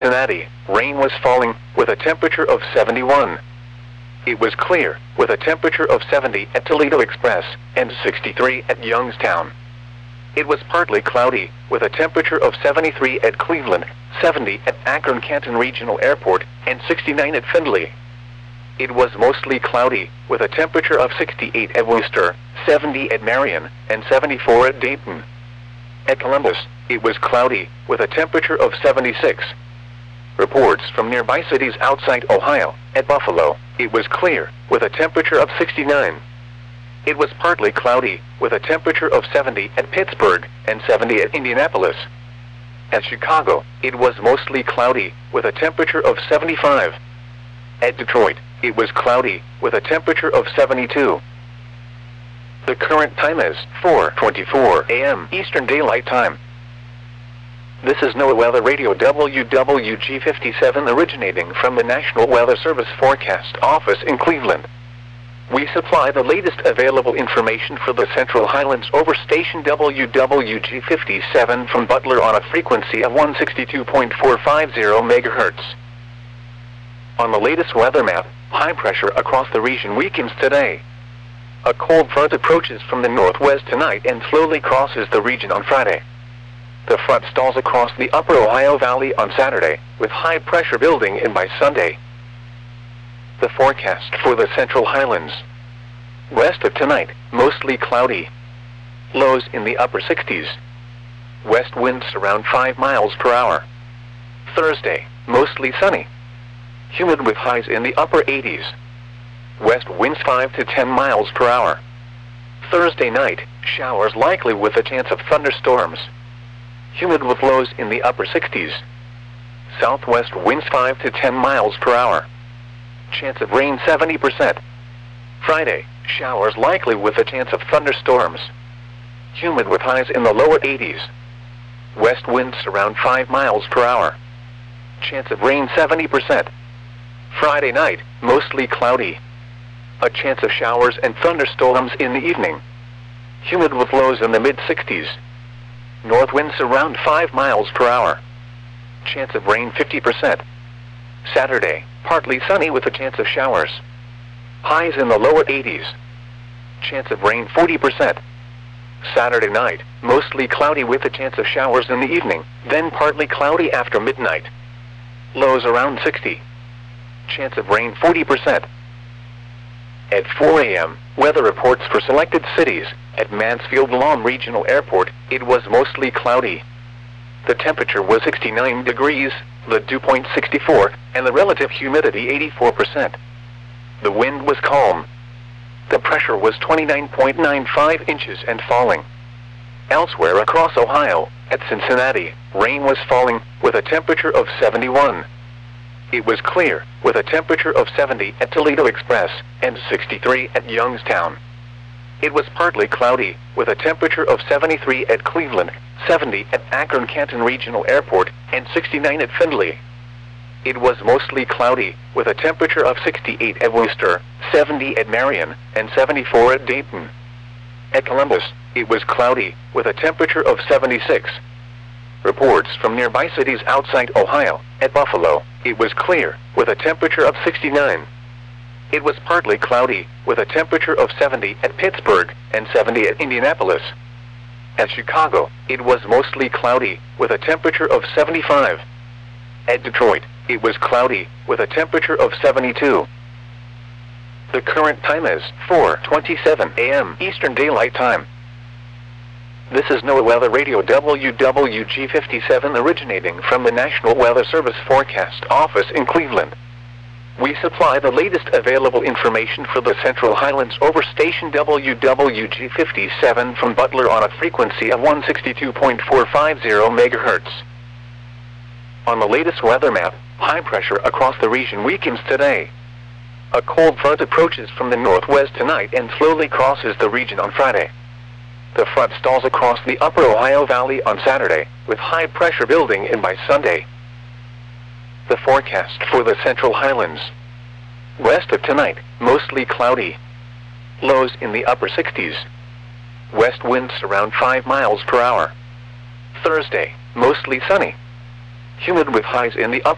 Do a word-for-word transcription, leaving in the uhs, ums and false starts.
Cincinnati, rain was falling, with a temperature of seventy-one. It was clear, with a temperature of seventy at Toledo Express, and sixty-three at Youngstown. It was partly cloudy, with a temperature of seventy-three at Cleveland, seventy at Akron-Canton Regional Airport, and sixty-nine at Findlay. It was mostly cloudy, with a temperature of sixty-eight at Worcester, seventy at Marion, and seventy-four at Dayton. At Columbus, it was cloudy, with a temperature of seventy-six. Reports from nearby cities outside Ohio. At Buffalo, it was clear, with a temperature of sixty-nine. It was partly cloudy, with a temperature of seventy at Pittsburgh, and seventy at Indianapolis. At Chicago, it was mostly cloudy, with a temperature of seventy-five. At Detroit, it was cloudy, with a temperature of seventy-two. The current time is four twenty-four a m Eastern Daylight Time. This is NOAA Weather Radio W W G fifty-seven, originating from the National Weather Service Forecast Office in Cleveland. We supply the latest available information for the Central Highlands over station W W G fifty-seven from Butler on a frequency of one sixty-two point four five zero megahertz. On the latest weather map, high pressure across the region weakens today. A cold front approaches from the northwest tonight and slowly crosses the region on Friday. The front stalls across the upper Ohio Valley on Saturday, with high pressure building in by Sunday. The forecast for the Central Highlands. West of tonight, mostly cloudy. Lows in the upper sixties. West winds around five miles per hour. Thursday, mostly sunny. Humid with highs in the upper eighties. West winds five to ten miles per hour. Thursday night, showers likely with a chance of thunderstorms. Humid with lows in the upper sixties. Southwest winds five to ten miles per hour. Chance of rain seventy percent. Friday, showers likely with a chance of thunderstorms. Humid with highs in the lower eighties. West winds around five miles per hour. Chance of rain seventy percent. Friday night, mostly cloudy. A chance of showers and thunderstorms in the evening. Humid with lows in the mid sixties. North winds around five miles per hour. Chance of rain fifty percent. Saturday, partly sunny with a chance of showers. Highs in the lower eighties. Chance of rain forty percent. Saturday night, mostly cloudy with a chance of showers in the evening, then partly cloudy after midnight. Lows around sixty. Chance of rain forty percent. At four a m, weather reports for selected cities. At Mansfield-Lom Regional Airport, it was mostly cloudy. The temperature was sixty-nine degrees, the dew point sixty-four, and the relative humidity eighty-four percent. The wind was calm. The pressure was twenty-nine point nine five inches and falling. Elsewhere across Ohio, at Cincinnati, rain was falling, with a temperature of seventy-one. It was clear, with a temperature of seventy at Toledo Express, and sixty-three at Youngstown. It was partly cloudy, with a temperature of seventy-three at Cleveland, seventy at Akron-Canton Regional Airport, and sixty-nine at Findlay. It was mostly cloudy, with a temperature of sixty-eight at Worcester, seventy at Marion, and seventy-four at Dayton. At Columbus, it was cloudy, with a temperature of seventy-six. Reports from nearby cities outside Ohio. At Buffalo, it was clear, with a temperature of sixty-nine. It was partly cloudy, with a temperature of seventy at Pittsburgh, and seventy at Indianapolis. At Chicago, it was mostly cloudy, with a temperature of seventy-five. At Detroit, it was cloudy, with a temperature of seventy-two. The current time is four twenty-seven a m Eastern Daylight Time. This is NOAA Weather Radio W W G fifty-seven, originating from the National Weather Service Forecast Office in Cleveland. We supply the latest available information for the Central Highlands over station W W G fifty-seven from Butler on a frequency of one sixty-two point four five zero megahertz. On the latest weather map, high pressure across the region weakens today. A cold front approaches from the northwest tonight and slowly crosses the region on Friday. The front stalls across the upper Ohio Valley on Saturday, with high pressure building in by Sunday. The forecast for the Central Highlands. West of tonight, mostly cloudy. Lows in the upper sixties. West winds around five miles per hour. Thursday, mostly sunny. Humid with highs in the upper